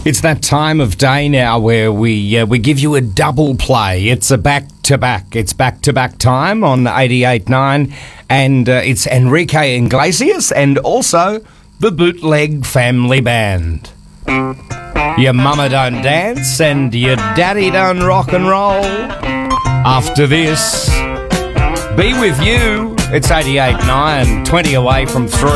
It's that time of day now where we give you a double play. It's a back-to-back. It's back-to-back time on 88.9, and it's Enrique Iglesias and also the Bootleg Family Band. Your mama don't dance and your daddy don't rock and roll. After this, be with you. It's 88.9, 20 away from 3.